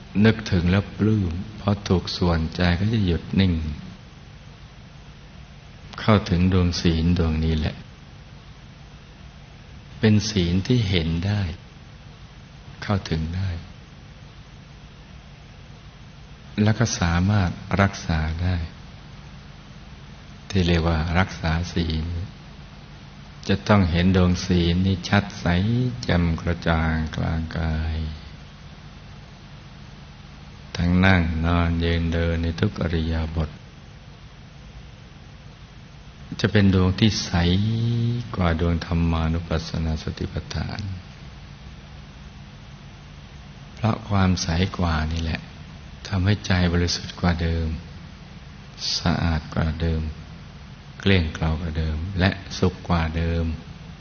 นึกถึงแล้วปลื้มพอถูกส่วนใจก็จะหยุดนิ่งเข้าถึงดวงศีลดวงนี้แหละเป็นศีลที่เห็นได้เข้าถึงได้แล้วก็สามารถรักษาได้ที่เรียกว่ารักษาศีลจะต้องเห็นดวงศีลนี้ชัดใสแจ่มกระจ่างกลางกายทั้งนั่งนอนยืนเดินในทุกอิริยาบถจะเป็นดวงที่ใสกว่าดวงธรรมานุปัสสนาสติปัฏฐานเพราะความใสกว่านี่แหละทำให้ใจบริสุทธิ์กว่าเดิมสะอาดกว่าเดิมเกลี้ยงเกลากว่าเดิมและสุขกว่าเดิม